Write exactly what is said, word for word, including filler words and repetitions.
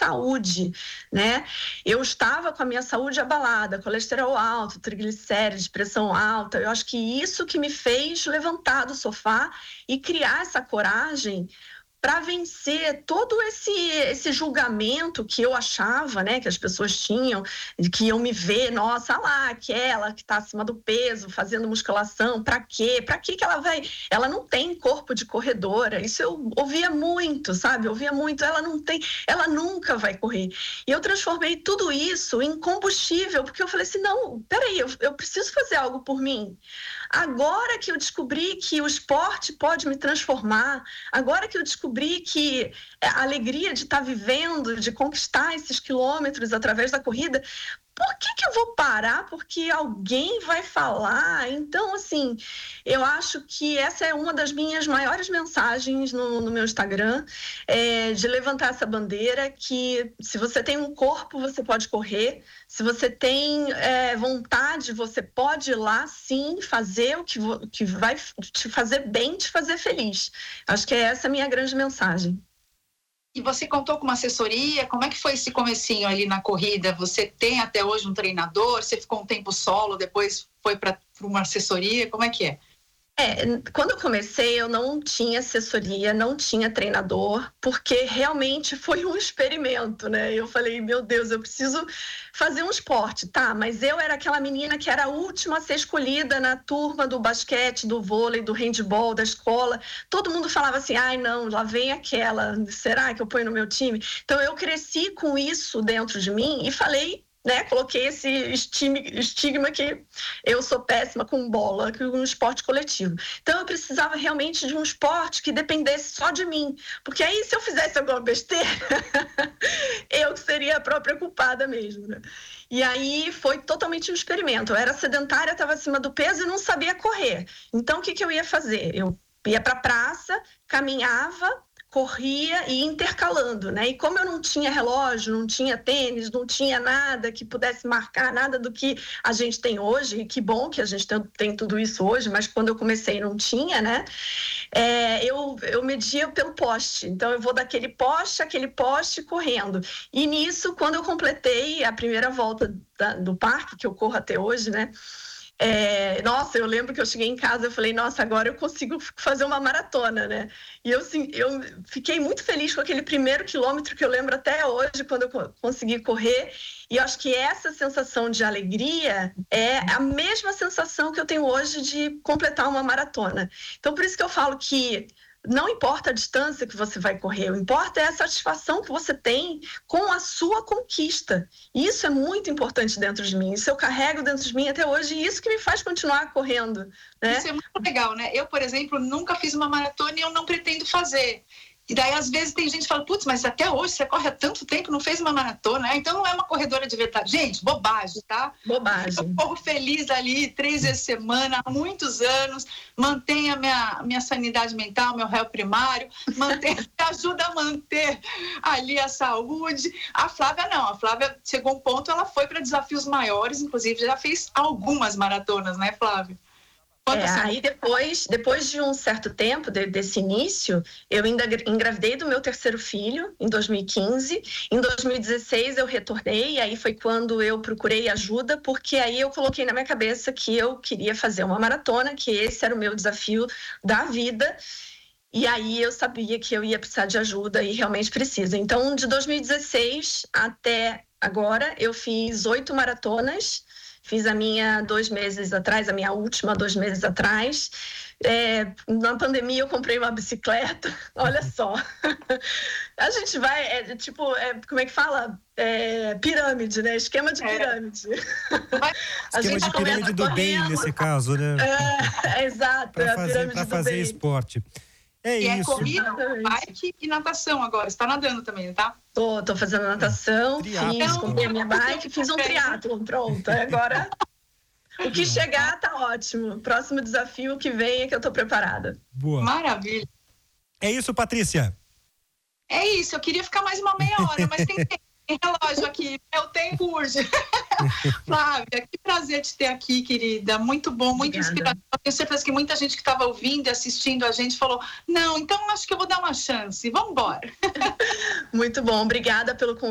saúde, né? Eu estava com a minha saúde abalada, colesterol alto, triglicérides, pressão alta. Eu acho que isso que me fez levantar do sofá e criar essa coragem para vencer todo esse, esse julgamento que eu achava, né, que as pessoas tinham, que iam me ver, nossa, olha lá, aquela que está acima do peso, fazendo musculação, para quê? Para que que ela vai? Ela não tem corpo de corredora, isso eu ouvia muito, sabe? Eu ouvia muito, ela não tem, ela nunca vai correr. E eu transformei tudo isso em combustível, porque eu falei assim, não, peraí, eu, eu preciso fazer algo por mim. Agora que eu descobri que o esporte pode me transformar, agora que eu descobri que a alegria de estar vivendo, de conquistar esses quilômetros através da corrida, por que que eu vou parar? Porque alguém vai falar? Então, assim, eu acho que essa é uma das minhas maiores mensagens no, no meu Instagram, é, de levantar essa bandeira que se você tem um corpo, você pode correr, se você tem é, vontade, você pode ir lá, sim, fazer o que, que vai te fazer bem, te fazer feliz. Acho que essa é a minha grande mensagem. E você contou com uma assessoria? Como é que foi esse comecinho ali na corrida? Você tem até hoje um treinador? Você ficou um tempo solo, depois foi para uma assessoria? Como é que é? É, quando eu comecei, eu não tinha assessoria, não tinha treinador, porque realmente foi um experimento, né? Eu falei, meu Deus, eu preciso fazer um esporte, tá? Mas eu era aquela menina que era a última a ser escolhida na turma do basquete, do vôlei, do handball, da escola. Todo mundo falava assim, ai não, lá vem aquela, será que eu ponho no meu time? Então eu cresci com isso dentro de mim e falei, né, coloquei esse estigma que eu sou péssima com bola, com um esporte coletivo. Então eu precisava realmente de um esporte que dependesse só de mim, porque aí se eu fizesse alguma besteira, eu seria a própria culpada mesmo, né? E aí foi totalmente um experimento. Eu era sedentária, estava acima do peso e não sabia correr. Então o que que eu ia fazer? Eu ia para a praça, caminhava, corria e intercalando, né? E como eu não tinha relógio, não tinha tênis, não tinha nada que pudesse marcar, nada do que a gente tem hoje, e que bom que a gente tem, tem tudo isso hoje, mas quando eu comecei não tinha, né? É, eu, eu media pelo poste, então eu vou daquele poste àquele poste correndo. E nisso, quando eu completei a primeira volta da, do parque, que eu corro até hoje, né? É, nossa, eu lembro que eu cheguei em casa e falei, nossa, agora eu consigo fazer uma maratona, né? E eu, assim, eu fiquei muito feliz com aquele primeiro quilômetro que eu lembro até hoje, quando eu consegui correr. E eu acho que essa sensação de alegria é a mesma sensação que eu tenho hoje de completar uma maratona. Então, por isso que eu falo que não importa a distância que você vai correr, o que importa é a satisfação que você tem com a sua conquista. Isso é muito importante dentro de mim, isso eu carrego dentro de mim até hoje e isso que me faz continuar correndo, né? Isso é muito legal, né? Eu, por exemplo, nunca fiz uma maratona e eu não pretendo fazer. E daí, às vezes, tem gente que fala, putz, mas até hoje você corre há tanto tempo, não fez uma maratona, né? Então não é uma corredora de verdade. Gente, bobagem, tá? Bobagem. Eu corro feliz ali, três vezes por semana, há muitos anos, mantenho a minha, minha sanidade mental, meu réu primário, mantenho, me ajuda a manter ali a saúde. A Flávia não, a Flávia chegou a um ponto, ela foi para desafios maiores, inclusive já fez algumas maratonas, né, Flávia? É, aí depois, depois de um certo tempo de, desse início, eu ainda engravidei do meu terceiro filho em dois mil e quinze. Em dois mil e dezesseis eu retornei, e aí foi quando eu procurei ajuda, porque aí eu coloquei na minha cabeça que eu queria fazer uma maratona, que esse era o meu desafio da vida. E aí eu sabia que eu ia precisar de ajuda e realmente preciso. Então, de dois mil e dezesseis até agora, eu fiz oito maratonas. Fiz a minha dois meses atrás, a minha última dois meses atrás. É, na pandemia eu comprei uma bicicleta, olha só. A gente vai, é, tipo, é, como é que fala? É, pirâmide, né? Esquema de pirâmide. É. Esquema de pirâmide do bem, nesse caso, né? É, é exato, pra é a fazer, pirâmide pra do fazer bem. esporte. É e isso. é corrida, bike e natação agora. Você tá nadando também, tá? Tô, tô fazendo natação, Triatlon. fiz, comprei a minha bike, fiz um triatlon, pronto. Agora, o que chegar tá ótimo. Próximo desafio que vem é que eu tô preparada. Boa. Maravilha. É isso, Patrícia? É isso, eu queria ficar mais uma meia hora, mas tem tempo. Tem relógio aqui, meu tempo urge. Flávia, que prazer te ter aqui, querida. Muito bom, muito inspirador. Tenho certeza que muita gente que estava ouvindo e assistindo a gente falou, não, então acho que eu vou dar uma chance. Vamos embora. Muito bom, obrigada pelo convite.